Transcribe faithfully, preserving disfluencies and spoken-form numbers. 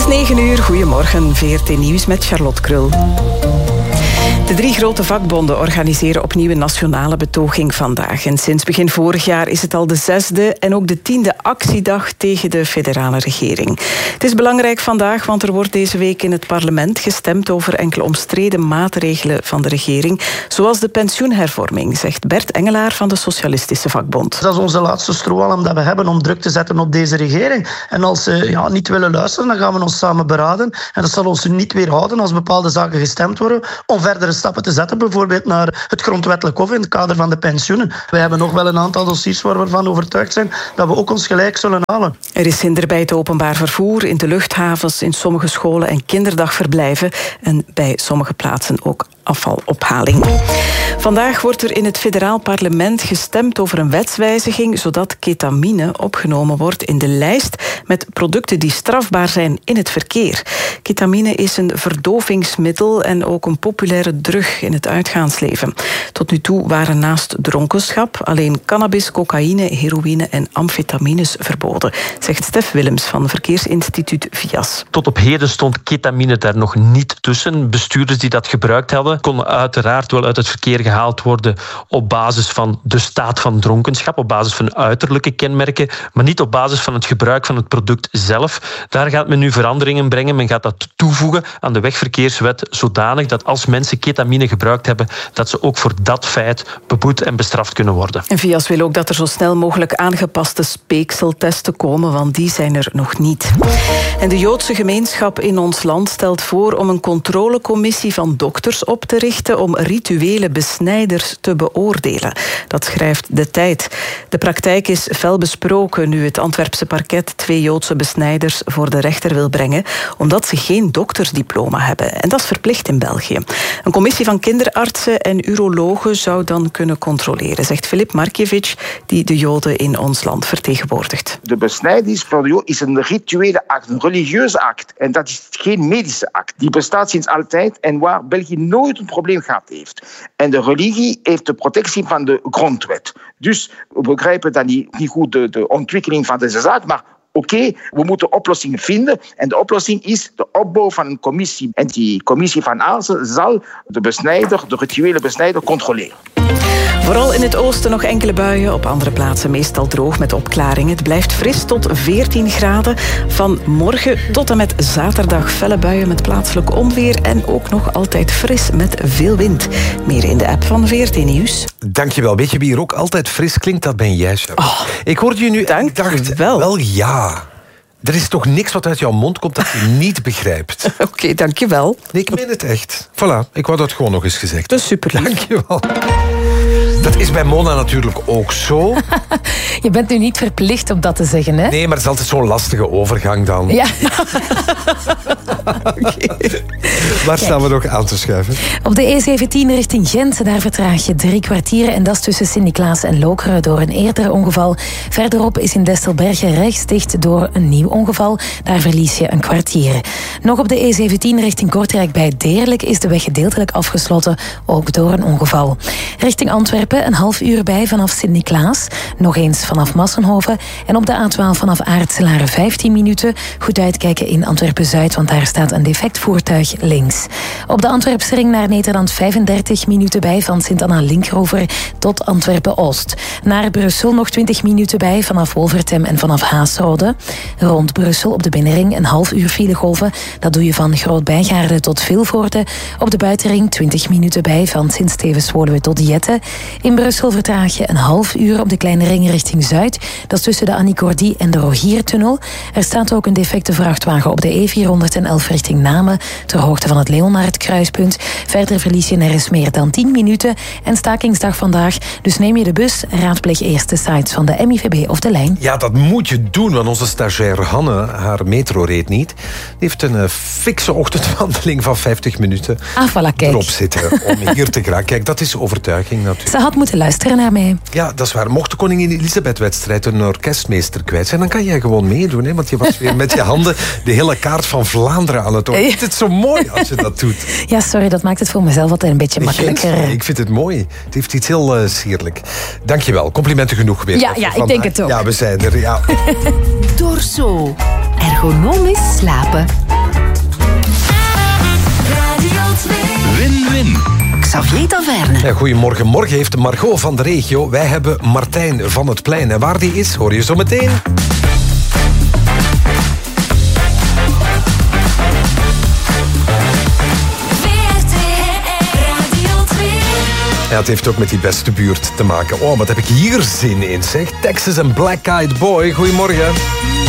is negen uur, goedemorgen, V R T Nieuws met Charlotte Krul. De drie grote vakbonden organiseren opnieuw een nationale betoging vandaag. En sinds begin vorig jaar is het al de zesde en ook de tiende actiedag tegen de federale regering. Het is belangrijk vandaag, want er wordt deze week in het parlement gestemd over enkele omstreden maatregelen van de regering, zoals de pensioenhervorming, zegt Bert Engelaar van de Socialistische Vakbond. Dat is onze laatste strohalm dat we hebben om druk te zetten op deze regering. En als ze ja, niet willen luisteren, dan gaan we ons samen beraden. En dat zal ons niet weerhouden als bepaalde zaken gestemd worden om verdere stappen te zetten, bijvoorbeeld naar het grondwettelijk hof in het kader van de pensioenen. We hebben nog wel een aantal dossiers waar we ervan overtuigd zijn dat we ook ons gelijk zullen halen. Er is hinder bij het openbaar vervoer, in de luchthavens, in sommige scholen en kinderdagverblijven en bij sommige plaatsen ook afvalophaling. Vandaag wordt er in het federaal parlement gestemd over een wetswijziging zodat ketamine opgenomen wordt in de lijst met producten die strafbaar zijn in het verkeer. Ketamine is een verdovingsmiddel en ook een populaire drug in het uitgaansleven. Tot nu toe waren naast dronkenschap alleen cannabis, cocaïne, heroïne en amfetamines verboden, zegt Stef Willems van Verkeersinstituut V I A S. Tot op heden stond ketamine daar nog niet tussen. Bestuurders die dat gebruikt hadden konden uiteraard wel uit het verkeer gehaald worden op basis van de staat van dronkenschap, op basis van uiterlijke kenmerken, maar niet op basis van het gebruik van het product zelf. Daar gaat men nu veranderingen brengen. Men gaat dat toevoegen aan de wegverkeerswet zodanig dat als mensen ketamine gebruikt hebben, dat ze ook voor dat feit beboet en bestraft kunnen worden. En V I A S wil ook dat er zo snel mogelijk aangepaste speekseltesten komen, want die zijn er nog niet. En de Joodse gemeenschap in ons land stelt voor om een controlecommissie van dokters op te richten om rituele besnijders te beoordelen. Dat schrijft De Tijd. De praktijk is fel besproken nu het Antwerpse parket twee Joodse besnijders voor de rechter wil brengen, omdat ze geen doktersdiploma hebben. En dat is verplicht in België. Een commissie van kinderartsen en urologen zou dan kunnen controleren, zegt Filip Markiewicz, die de Joden in ons land vertegenwoordigt. De besnijdenis voor de Joden is een rituele act, een religieuze act. En dat is geen medische act. Die bestaat sinds altijd en waar België nooit een probleem gehad heeft. En de religie heeft de protectie van de grondwet. Dus we begrijpen dan niet, niet goed de, de ontwikkeling van deze zaak, maar oké, okay, we moeten oplossingen vinden. En de oplossing is de opbouw van een commissie. En die commissie van artsen zal de besnijder, de rituele besnijder, controleren. Vooral in het oosten nog enkele buien, op andere plaatsen meestal droog met opklaringen. Het blijft fris tot veertien graden. Van morgen tot en met zaterdag felle buien met plaatselijk onweer en ook nog altijd fris met veel wind. Meer in de app van V R T Nieuws. Dankjewel. Weet je wie hier ook altijd fris klinkt? Dat ben jij, Charlotte. Oh, ik hoorde je nu en ik dacht, wel. wel ja. Er is toch niks wat uit jouw mond komt dat je niet begrijpt. Oké, okay, dankjewel. Nee, ik meen het echt. Voilà, ik wou dat gewoon nog eens gezegd. Dat is super. Dankjewel. Dat is bij Mona natuurlijk ook zo. Je bent nu niet verplicht om dat te zeggen, hè? Nee, maar het is altijd zo'n lastige overgang dan. Ja. Okay. Waar staan we nog aan te schuiven? Op de E zeventien richting Gent, daar vertraag je drie kwartieren. En dat is tussen Sint-Niklaas en Lokeren door een eerder ongeval. Verderop is in Destelbergen rechts dicht door een nieuw ongeval. Daar verlies je een kwartier. Nog op de E zeventien richting Kortrijk bij Deerlijk is de weg gedeeltelijk afgesloten, ook door een ongeval. Richting Antwerpen een half uur bij vanaf Sint-Niklaas. Nog eens vanaf Massenhoven. En op de A twaalf vanaf Aartselaren vijftien minuten. Goed uitkijken in Antwerpen-Zuid, want daar staat een defect voertuig links. Op de Antwerpse ring naar Nederland vijfendertig minuten bij van Sint-Anna-Linkrover tot Antwerpen-Oost. Naar Brussel nog twintig minuten bij vanaf Wolvertem en vanaf Haasrode. Rond Brussel op de binnenring een half uur filegolven. Dat doe je van Groot-Bijgaarde tot Vilvoorde. Op de buitenring twintig minuten bij van Sint-Stevens-Woluwe tot Jette. In Brussel vertraag je een half uur op de kleine ring richting Zuid. Dat is tussen de Annie-Cordy en de Rogiertunnel. Er staat ook een defecte vrachtwagen op de E vierhonderdelf richting Namen, ter hoogte van het Leonhard-kruispunt. Verder verlies je nergens meer dan tien minuten. En stakingsdag vandaag, dus neem je de bus, raadpleeg eerst de sites van de M I V B of de lijn. Ja, dat moet je doen, want onze stagiair Hanne, haar metro reed niet. Die heeft een uh, fikse ochtendwandeling van vijftig minuten ah, voilà, kijk. erop zitten om hier te geraken. Kijk, dat is overtuiging natuurlijk. Ze had moeten luisteren naar mij. Ja, dat is waar. Mocht de koningin Elisabeth-wedstrijd een orkestmeester kwijt zijn, dan kan jij gewoon meedoen. Hè? Want je was weer met je handen de hele kaart van Vlaanderen aan het doen. Het is zo mooi als je dat doet. Ja, sorry, dat maakt het voor mezelf altijd een beetje makkelijker. Ik vind het mooi. Het heeft iets heel uh, sierlijk. Dankjewel. Complimenten genoeg weer. Ja, ja ik denk het ook. Ja, we zijn er. Ja. Dorso. Ergonomisch slapen. Xavier Taverne. Ja, goedemorgen. Morgen heeft Margot van de regio. Wij hebben Martijn van het Plein. En waar die is, hoor je zo meteen. Ja, het heeft ook met die beste buurt te maken. Oh, wat heb ik hier zin in, zeg. Texas en Black Eyed Boy. Goedemorgen.